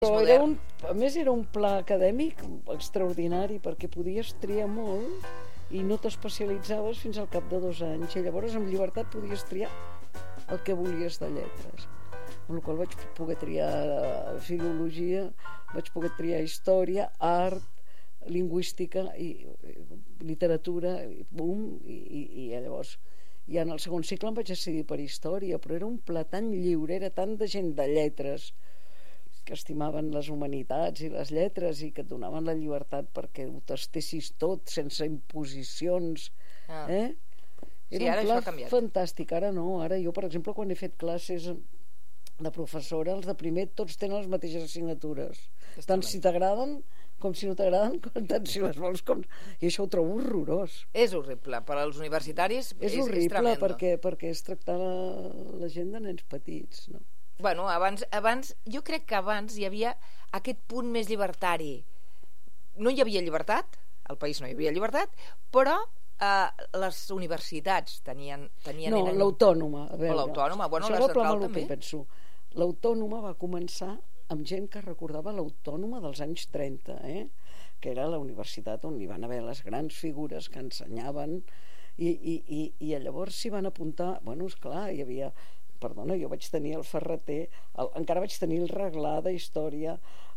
Però a més era un pla acadèmic extraordinari perquè podies triar molt i no t'especialitzaves fins al cap de 2 anys i llavors amb llibertat podies triar el que volies de lletres, amb la qual vaig poder triar filologia, vaig poder triar història, art, lingüística i literatura, i llavors ja en el segon cicle em vaig decidir per història, però era un pla tan lliure, era tant de gent de lletres que estimaven les humanitats i les lletres i que et donaven la llibertat perquè ho tastessis tot sense imposicions. Era un pla fantàstic. Ara no, ara jo per exemple quan he fet classes de professora, els de primer tots tenen les mateixes assignatures, tant si t'agraden com si no t'agraden, tant si les vols com... I això ho trobo horrorós. És horrible, per als universitaris és horrible perquè és tractar la gent de nens petits, no? Bueno, abans, jo crec que abans hi havia aquest punt més llibertari. No hi havia llibertat, al país no hi havia llibertat, però les universitats tenien... No, l'Autònoma. L'Autònoma, bueno, la central també. L'Autònoma va començar amb gent que recordava l'Autònoma dels anys 30, que era la universitat on hi van haver les grans figures que ensenyaven i llavors s'hi van apuntar... Bueno, esclar, hi havia... Perdona, jo vaig tenir el Ferreter, encara vaig tenir el Reglà de història,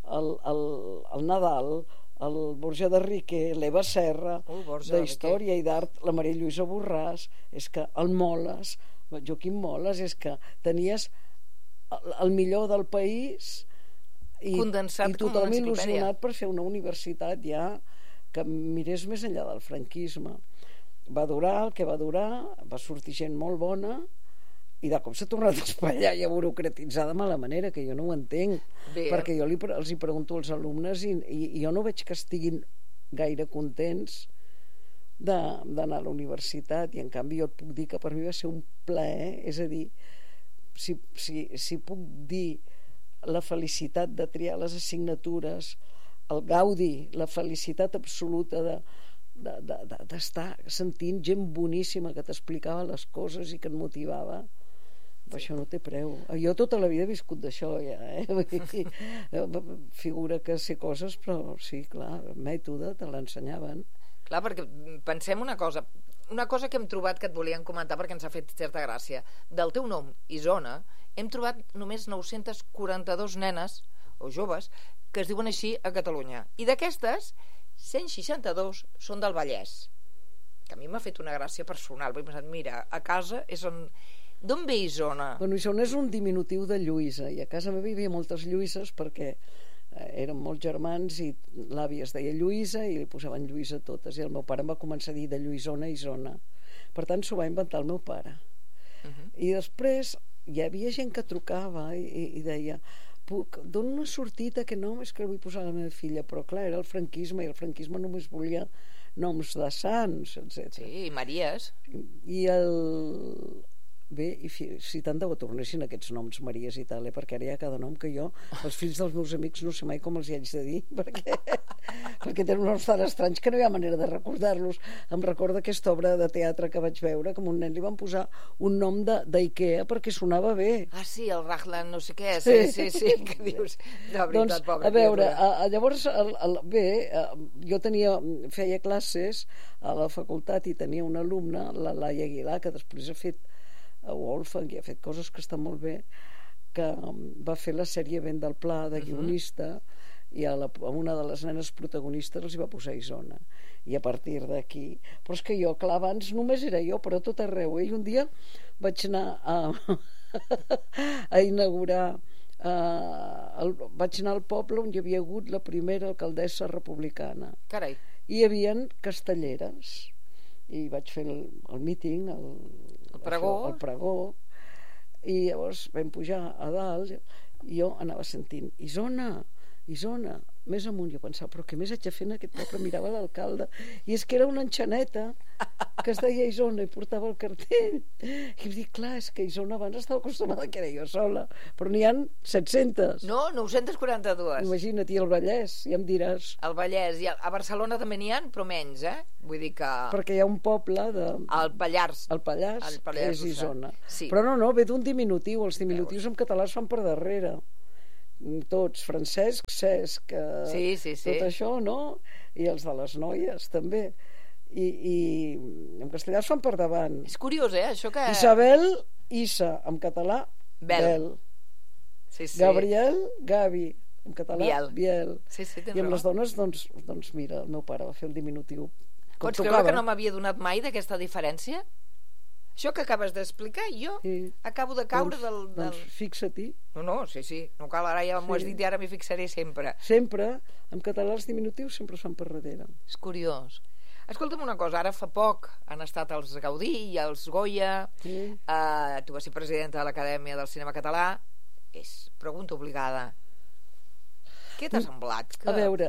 el Nadal, el Borja de Riquer, l'Eva Serra, d'història i d'art, la Maria Lluïsa Borràs, és que el Moles, Joaquim Moles, és que tenies el millor del país i tothom il·lusionat per fer una universitat ja que mirés més enllà del franquisme. Va durar el que va durar, va sortir gent molt bona i de cop s'ha tornat a espatllar i a burocratitzar de mala manera, que jo no ho entenc. Perquè jo els hi pregunto als alumnes i jo no veig que estiguin gaire contents d'anar a la universitat, i en canvi jo et puc dir que per mi va ser un plaer, és a dir, si puc dir la felicitat de triar les assignatures, el gaudi, la felicitat absoluta d'estar sentint gent boníssima que t'explicava les coses i que et motivava, això no té preu. Jo tota la vida he viscut d'això ja, figura que sé coses, però sí, clar, el mètode te l'ensenyaven. Clar, perquè pensem una cosa que hem trobat que et volíem comentar perquè ens ha fet certa gràcia. Del teu nom, Isona, hem trobat només 942 nenes o joves que es diuen així a Catalunya, i d'aquestes 162 són del Vallès, que a mi m'ha fet una gràcia personal, perquè he pensat, mira, a casa és on... D'on ve Isona? Bueno, Isona és un diminutiu de Lluïsa, i a casa meva hi havia moltes Lluïses perquè érem molts germans i l'àvia es deia Lluïsa i li posaven Lluïsa totes, i el meu pare em va començar a dir de Lluïsona a Isona. Per tant, s'ho va inventar el meu pare. I després hi havia gent que trucava i deia, d'on no ha sortit aquest nom? És que el vull posar a la meva filla, però clar, era el franquisme, i el franquisme només volia noms de sants, etc. Sí, i Maries. I bé, i si tant de bo tornessin aquests noms Maries i tal, perquè ara hi ha cada nom que jo, els fills dels meus amics no sé mai com els hi haig de dir perquè tenen noms tan estranys que no hi ha manera de recordar-los. Em recorda aquesta obra de teatre que vaig veure, que a un nen li van posar un nom d'Ikea perquè sonava bé. Ah, sí, el Raglan no sé què, sí, que dius, de veritat, doncs, pobra. A veure, llavors bé, jo feia classes a la facultat i tenia una alumna, la Laia Aguilar, que després ha fet a Wolfgang i ha fet coses que estan molt bé, que va fer la sèrie Vent del Pla de guionista, i a una de les nenes protagonistes els hi va posar Isona, i a partir d'aquí, però és que jo, clar, abans només era jo, però tot arreu, i un dia vaig anar a inaugurar vaig anar al poble on hi havia hagut la primera alcaldessa republicana. Carai. I hi havia castelleres i vaig fer el míting, el pregó, i llavors vam pujar a dalt i jo anava sentint Isona, més amunt. Jo pensava, però què més haig de fer en aquest poble? Mirava l'alcalde i és que era una enxaneta que es deia Isona i portava el cartell, i em dic, clar, és que Isona abans estava acostumada que era jo sola, però n'hi ha 700. No, 942. Imagina't, i el Vallès, ja em diràs. El Vallès, i a Barcelona també n'hi ha, però menys, vull dir que... Perquè hi ha un poble el Pallars, que és Isona. Sí. Però no, ve d'un diminutiu. Els diminutius en català es fan per darrere. tots, Francesc, Cesc, Sí. tot això, no? I els de les noies, també. I en castellà es fan per davant. És curiós, això que... Isabel, Issa, en català, Bel. Sí. Gabriel, Gavi, en català, Biel. Sí, I amb les dones, doncs mira, el meu pare va fer el diminutiu. Pots creure que no m'havia donat mai d'aquesta diferència? Això que acabes d'explicar, jo acabo de caure del... Doncs fixa-t'hi. No, sí. No cal, ara ja m'ho has dit i ara m'hi fixaré sempre. Sempre, en català els diminutius sempre es fan per darrere. És curiós. Escolta'm una cosa, ara fa poc han estat els Gaudí i els Goya, tu vas ser presidenta de l'Acadèmia del Cinema Català, és pregunta obligada. Què t'ha semblat? A veure,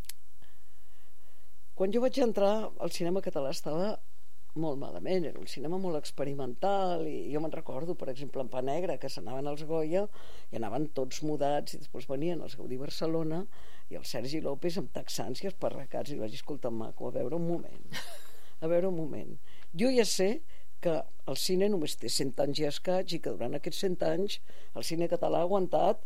quan jo vaig entrar al cinema català estava molt malament, era un cinema molt experimental i jo me'n recordo, per exemple, en Pa Negre, que s'anaven als Goya i anaven tots mudats i després venien els Gaudí Barcelona i el Sergi López amb texans i esparracats i vaig escoltar maco, a veure un moment. Jo ja sé que el cine només té 100 anys i escaig i que durant aquests 100 anys el cine català ha aguantat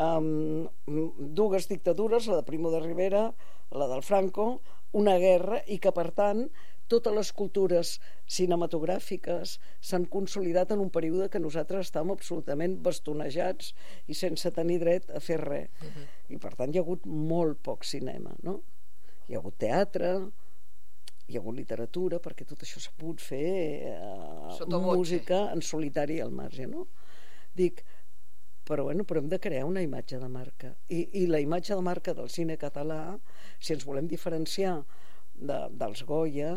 dues dictadures, la de Primo de Rivera, la del Franco, una guerra, i que per tant totes les cultures cinematogràfiques s'han consolidat en un període que nosaltres estàvem absolutament bastonejats i sense tenir dret a fer res. I per tant hi ha hagut molt poc cinema, no? Hi ha hagut teatre, hi ha hagut literatura, perquè tot això s'ha pogut fer música en solitari al marge, no? Dic, però hem de crear una imatge de marca. I la imatge de marca del cine català, si ens volem diferenciar dels Goya,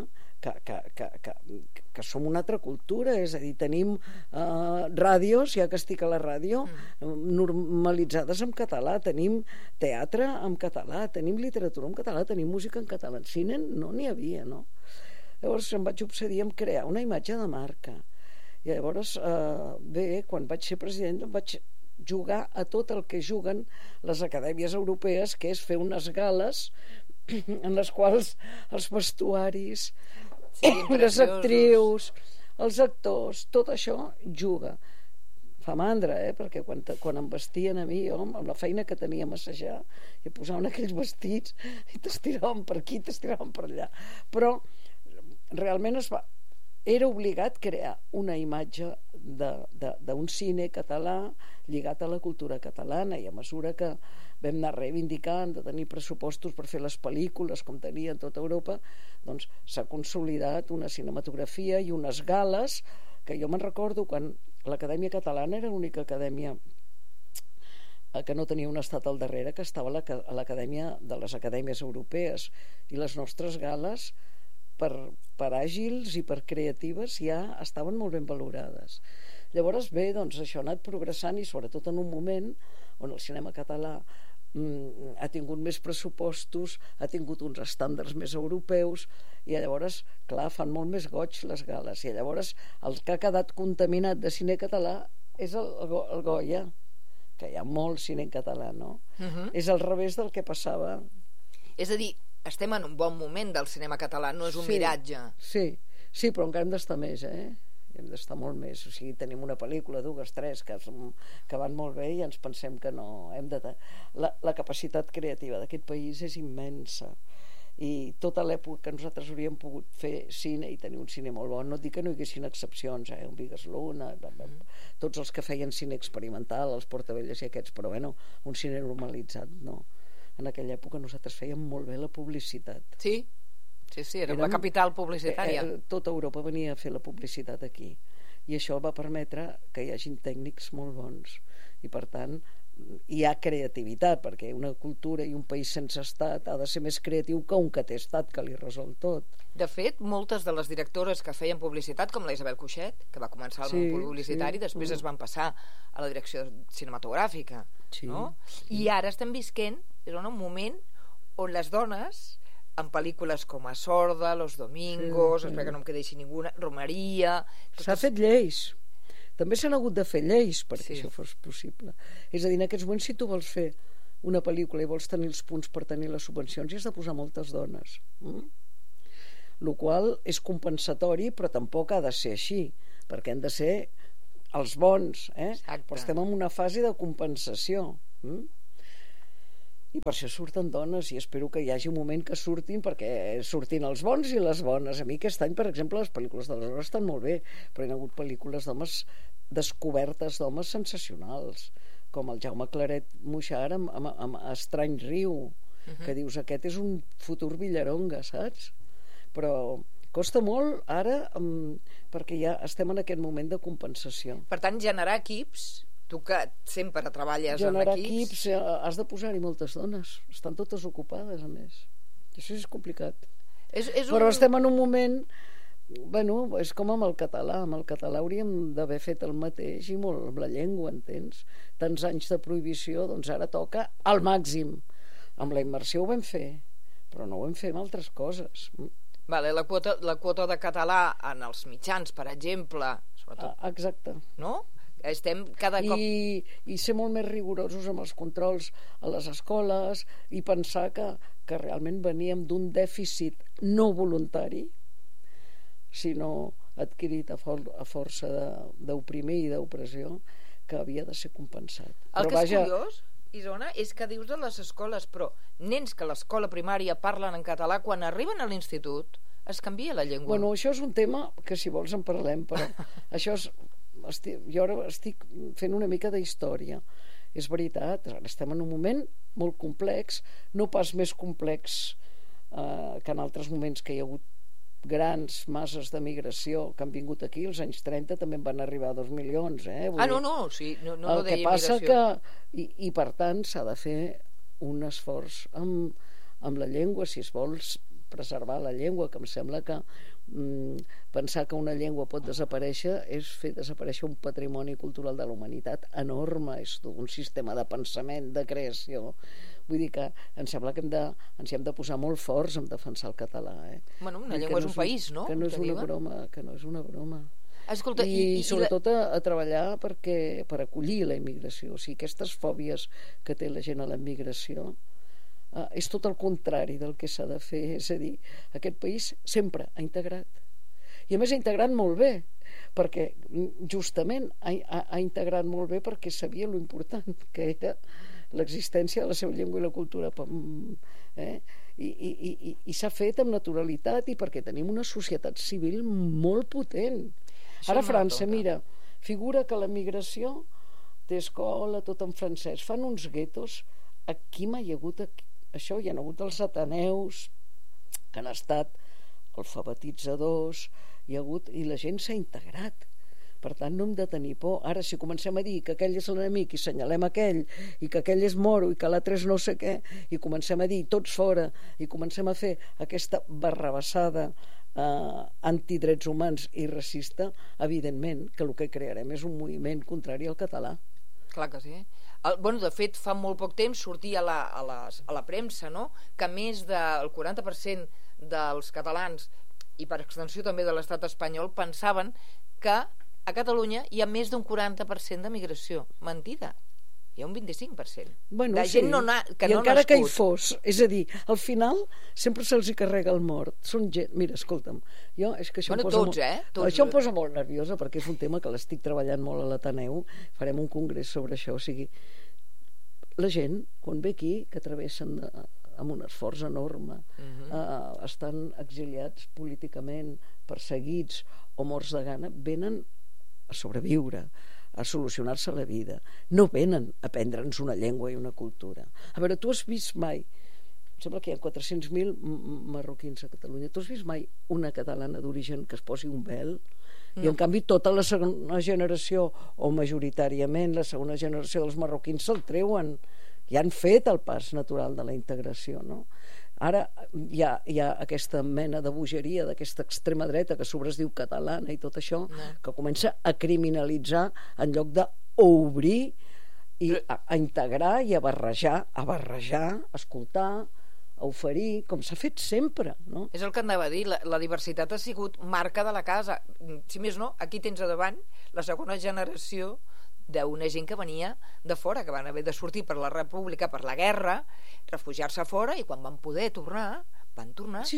que som una altra cultura, és a dir, tenim ràdios, ja que estic a la ràdio, normalitzades en català, tenim teatre en català, tenim literatura en català, tenim música en català. En cine no n'hi havia, no? Llavors em vaig obsedir en crear una imatge de marca. I llavors, quan vaig ser president, vaig jugar a tot el que juguen les acadèmies europees, que és fer unes gales en les quals els vestuaris, les actrius, els actors, tot això juga. Fa mandra, perquè quan em vestien a mi, jo, amb la feina que tenia a massajar, i posaven aquells vestits i t'estiraven per aquí, t'estiraven per allà. Però realment era obligat crear una imatge d'un cine català lligat a la cultura catalana, i a mesura que vam anar reivindicant de tenir pressupostos per fer les pel·lícules com tenia en tota Europa, doncs s'ha consolidat una cinematografia i unes gales que jo me'n recordo quan l'Acadèmia Catalana era l'única acadèmia que no tenia un estat al darrere, que estava a l'Acadèmia de les Acadèmies Europees, i les nostres gales per àgils i per creatives ja estaven molt ben valorades. Llavors doncs això ha anat progressant, i sobretot en un moment on el cinema català ha tingut més pressupostos, ha tingut uns estàndards més europeus, i llavors, clar, fan molt més goig les gales, i llavors el que ha quedat contaminat de cine català és el Goya, que hi ha molt cine en català, no? És al revés del que passava. És a dir, estem en un bon moment del cinema català, no és un miratge. Sí, però encara hem d'estar més, hem d'estar molt més. O sigui, tenim una pel·lícula, dues, tres, que van molt bé, i ens pensem que no. La capacitat creativa d'aquest país és immensa, i tota l'època que nosaltres hauríem pogut fer cine i tenir un cine molt bo, no et dic que no hi haguessin excepcions, un Vigas Luna, tots els que feien cine experimental, els Portavelles i aquests, però un cine normalitzat, no. En aquella època nosaltres fèiem molt bé la publicitat. Sí, era la capital publicitària. Tota Europa venia a fer la publicitat aquí, i això va permetre que hi hagin tècnics molt bons, i per tant hi ha creativitat, perquè una cultura i un país sense estat ha de ser més creatiu que un que té estat, que li resol tot. De fet, moltes de les directores que feien publicitat, com la Isabel Cuixet, que va començar al món publicitari, després es van passar a la direcció cinematogràfica, no? I ara estem visquent en un moment on les dones, en pel·lícules com A Sorda, Los Domingos, espera que no em quedeixi ninguna, Romeria... S'ha fet lleis. També s'han hagut de fer lleis perquè això fos possible. És a dir, en aquests moments, si tu vols fer una pel·lícula i vols tenir els punts per tenir les subvencions, hi has de posar moltes dones. Lo qual és compensatori, però tampoc ha de ser així, perquè han de ser els bons, però estem en una fase de compensació. I per això surten dones, i espero que hi hagi un moment que surtin, perquè surtin els bons i les bones. A mi aquest any, per exemple, les pel·lícules de les dones estan molt bé, però hi ha hagut pel·lícules d'homes, descobertes d'homes sensacionals, com el Jaume Claret Muixart amb Estrany Riu, que dius, aquest és un futur Villaronga, saps? Però costa molt ara, perquè ja estem en aquest moment de compensació. Per tant, generar equips, tu que sempre treballes generar en equips... has de posar-hi moltes dones, estan totes ocupades, a més. Això és complicat. Però estem en un moment... Bueno, és com amb el català. Amb el català hauríem d'haver fet el mateix, i molt amb la llengua, entens? Tants anys de prohibició, doncs ara toca al màxim. Amb la immersió ho vam fer, però no ho vam fer amb altres coses. Vale, la quota de català en els mitjans, per exemple, sobretot... Exacte. No? Estem cada cop... I ser molt més rigorosos amb els controls a les escoles, i pensar que realment veníem d'un dèficit no voluntari, sinó adquirit a força d'oprimir i d'opressió, que havia de ser compensat. El que és curiós, Isona, és que dius de les escoles, però nens que a l'escola primària parlen en català, quan arriben a l'institut es canvia la llengua. Bueno, això és un tema que, si vols, en parlem, però això és... Jo ara estic fent una mica d'història. És veritat, ara estem en un moment molt complex, no pas més complex que en altres moments que hi ha hagut grans masses de migració que han vingut aquí. Als anys 30 també en van arribar 2 milions. Sí, no el deia que passa migració. I per tant s'ha de fer un esforç amb la llengua, si es vol preservar la llengua, que em sembla que pensar que una llengua pot desaparèixer és fer desaparèixer un patrimoni cultural de la humanitat enorme, és un sistema de pensament, de creació. Vull dir que em sembla que ens hi hem de posar molt forts en defensar el català. Bueno, una llengua és un país, no? Que no és una broma, que no és una broma. Escolta, I sobretot a treballar per acollir la immigració. O sigui, aquestes fòbies que té la gent a la immigració és tot el contrari del que s'ha de fer. És a dir, aquest país sempre ha integrat, i a més ha integrat molt bé, perquè justament ha integrat molt bé perquè sabia lo important que era l'existència de la seva llengua i la cultura, i s'ha fet amb naturalitat, i perquè tenim una societat civil molt potent. Ara a França, mira, figura que la migració té escola, tot en francès, fan uns guetos. Aquí mai hi ha hagut això, hi ha hagut els ateneus que han estat alfabetitzadors, i la gent s'ha integrat. Per tant, no hem de tenir por. Ara, si comencem a dir que aquell és l'enemic i senyalem aquell, i que aquell és moro i que l'altre és no sé què, i comencem a dir tots fora, i comencem a fer aquesta barrabassada antidrets humans i racista, evidentment que el que crearem és un moviment contrari al català. Clar que sí. De fet, fa molt poc temps sortia a la premsa, no?, que més del 40% dels catalans, i per extensió també de l'estat espanyol, pensaven que a Catalunya hi ha més d'un 40% de migració. Mentida. Hi ha un 25%. Bueno, de gent que i no encara nascut. que hi fos, és a dir, al final sempre se'ls hi carrega el mort. Són gent... Mira, escolta'm, jo és que això això em posa molt nerviosa, perquè és un tema que l'estic treballant molt a l'Ateneu. Farem un congrés sobre això. O sigui, la gent, quan ve aquí, que travessen amb un esforç enorme, estan exiliats políticament, perseguits o morts de gana, venen a sobreviure, a solucionar-se la vida. No venen a aprendre'ns una llengua i una cultura. A veure, tu has vist mai, em sembla que hi ha 400.000 marroquins a Catalunya, tu has vist mai una catalana d'origen que es posi un vel? I en canvi tota la segona generació, o majoritàriament la segona generació dels marroquins, se'l treuen, i han fet el pas natural de la integració, no? Ara hi ha aquesta mena de bogeria d'aquesta extrema dreta que a sobre es diu catalana i tot això, que comença a criminalitzar en lloc d'obrir i a integrar i a barrejar, a escoltar, a oferir, com s'ha fet sempre, no? És el que anava a dir, la diversitat ha sigut marca de la casa. Si més no, aquí tens a davant la segona generació d'una gent que venia de fora, que van haver de sortir per la república, per la guerra, refugiar-se fora, i quan van poder tornar, van tornar. Sí,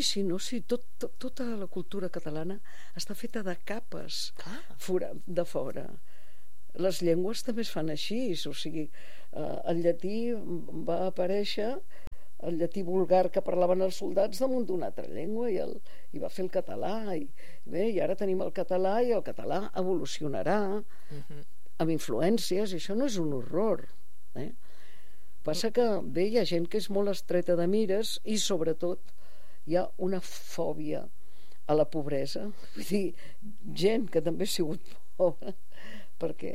tota la cultura catalana està feta de capes de fora. les llengües també es fan així, o sigui, el llatí va aparèixer, el llatí vulgar que parlaven els soldats damunt d'una altra llengua i va fer el català i ara tenim el català i el català evolucionarà amb influències i això no és un horror, Passa que hi ha gent que és molt estreta de mires i sobretot hi ha una fòbia a la pobresa, vull dir, gent que també ha sigut pobra perquè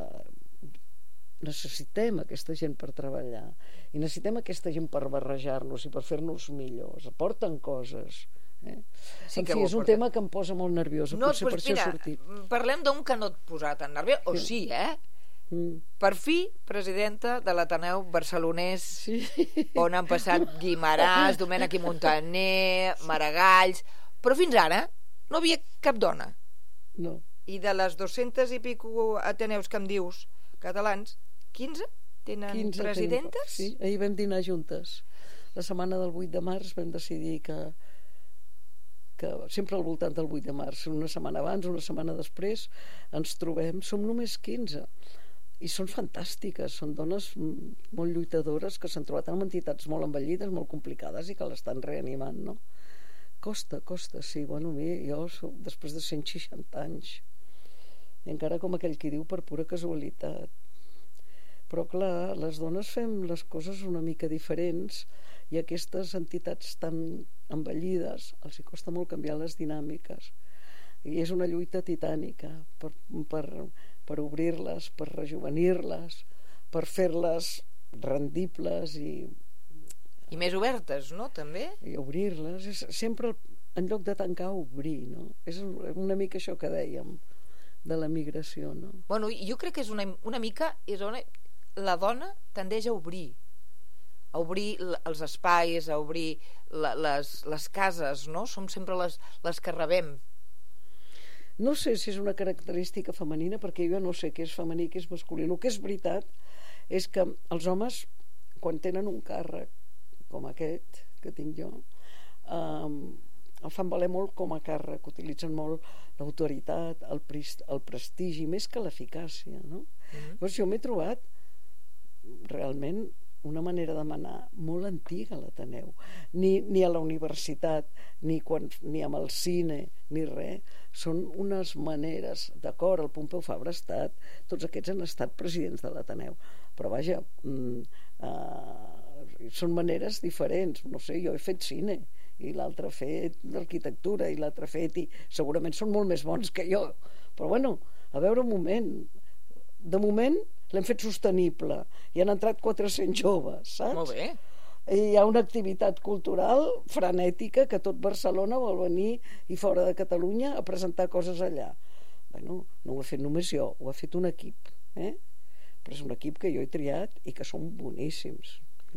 necessitem aquesta gent per treballar i necessitem aquesta gent per barrejar-nos i per fer-nos millors, aporten coses Sí en fi, és un tema que em posa molt nerviosa, potser per això he sortit. Parlem d'un que no et posa tan nerviós, o sí, per fi presidenta de l'Ateneu barcelonès, on han passat Guimaràs, Domènech i Montaner, Maragalls, però fins ara no havia cap dona. No. I de les 200 i pico ateneus que em dius catalans, 15 tenen presidentes? Sí, ahir vam dinar juntes. La setmana del 8 de març vam decidir que sempre al voltant del 8 de març, una setmana abans, una setmana després, ens trobem, som només 15. I són fantàstiques, són dones molt lluitadores que s'han trobat en entitats molt envellides, molt complicades i que l'estan reanimant, no? Costa, sí, bueno, jo soc després de 160 anys i encara com aquell qui diu per pura casualitat. Però clar, les dones fem les coses una mica diferents i aquestes entitats tan envellides els hi costa molt canviar les dinàmiques i és una lluita titànica per obrir-les, per rejuvenir-les, per fer-les rendibles i més obertes, no? També? I obrir-les, és sempre en lloc de tancar, obrir, no? És una mica això que dèiem de la migració, no? Bueno, jo crec que és una mica la dona tendeix a obrir els espais, a obrir les cases, no? Som sempre les que rebem. No sé si és una característica femenina, perquè jo no sé què és femení i què és masculí. El que és veritat és que els homes, quan tenen un càrrec com aquest que tinc jo, el fan valer molt com a càrrec, utilitzen molt l'autoritat, el prestigi, més que l'eficàcia, no? Llavors jo m'he trobat realment una manera de manar molt antiga a l'Ateneu. Ni a la universitat, ni amb el cine, ni res. Són unes maneres, d'acord, el Pompeu Fabra ha estat, tots aquests han estat presidents de l'Ateneu, però vaja, són maneres diferents. No sé, jo he fet cine i l'altre ha fet arquitectura i l'altre ha fet, i segurament són molt més bons que jo, però bueno, a veure un moment, de moment l'hem fet sostenible i han entrat 400 joves, saps? Molt bé. I hi ha una activitat cultural frenètica que tot Barcelona vol venir i fora de Catalunya a presentar coses allà. Bueno, no ho he fet només jo, ho ha fet un equip, però és un equip que jo he triat i que són boníssims,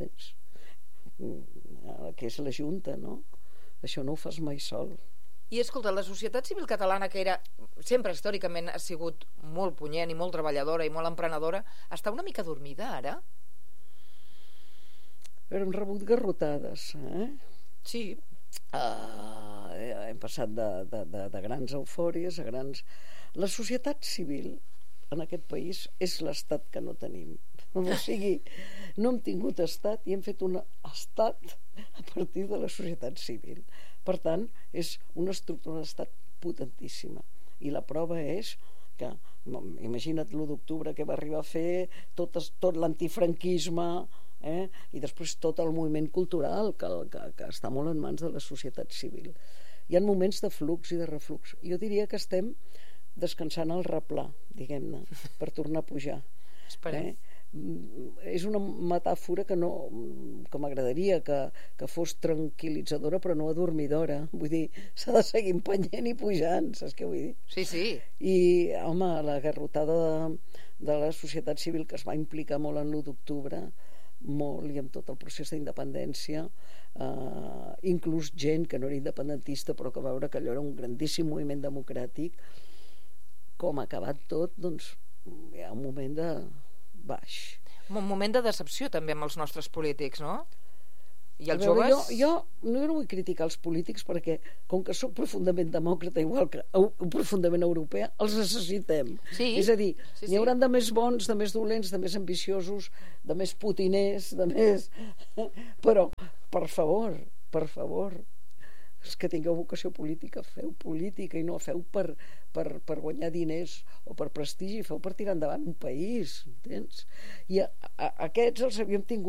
que és la Junta, no? Això no ho fas mai sol. I escolta, la societat civil catalana, que sempre històricament ha sigut molt punyent i molt treballadora i molt emprenedora, està una mica dormida ara? Hem rebut garrotades, Sí. Hem passat de grans eufòries a grans... La societat civil en aquest país és l'estat que no tenim. O sigui, no hem tingut estat i hem fet un estat a partir de la societat civil. Per tant, és una estructura d'estat potentíssima. I la prova és que, imagina't l'1 d'octubre que va arribar a fer tot l'antifranquisme, i després tot el moviment cultural que està molt en mans de la societat civil. Hi ha moments de flux i de reflux. Jo diria que estem descansant al replà, diguem-ne, per tornar a pujar. Esperem. És una metàfora que m'agradaria que fos tranquil·litzadora però no adormidora, vull dir, s'ha de seguir empenyent i pujant, saps què vull dir? Sí, sí. I home, la garrotada de la societat civil que es va implicar molt en l'1 d'octubre, molt, i amb tot el procés d'independència, inclús gent que no era independentista però que va veure que allò era un grandíssim moviment democràtic, com ha acabat tot, doncs hi ha un moment de baix. Un moment de decepció també amb els nostres polítics, no? I els veure, joves? jo no vull criticar els polítics perquè, com que sóc profundament demòcrata, igual que profundament europea, els necessitem. Sí. És a dir, Sí, n'hi hauran de més bons, de més dolents, de més ambiciosos, de més putiners, de més... Però, per favor, és que tingueu vocació política, feu política i no feu per guanyar diners o per prestigi, feu per tirar endavant un país, entens? I aquests els havíem tingut